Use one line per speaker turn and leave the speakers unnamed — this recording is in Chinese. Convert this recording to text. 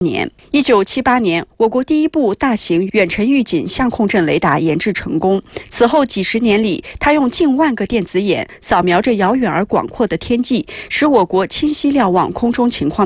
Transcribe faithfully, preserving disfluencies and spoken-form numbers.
年，一九七八年，我国第一部大型远程预警相控阵雷达研制成功。此后几十年里，它用近万个电子眼扫描着遥远而广阔的天际，使我国清晰瞭望空中情况。